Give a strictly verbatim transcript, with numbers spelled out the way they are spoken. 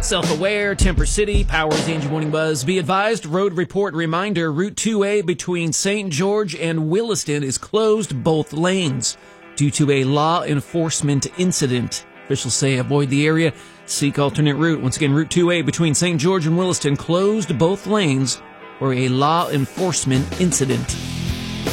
Self-aware, Temper City, Powers, Angie Morning Buzz. Be advised, road report reminder, Route two A between Saint George and Williston is closed both lanes due to a law enforcement incident. Officials say avoid the area, seek alternate route. Once again, Route two A between Saint George and Williston closed both lanes for a law enforcement incident.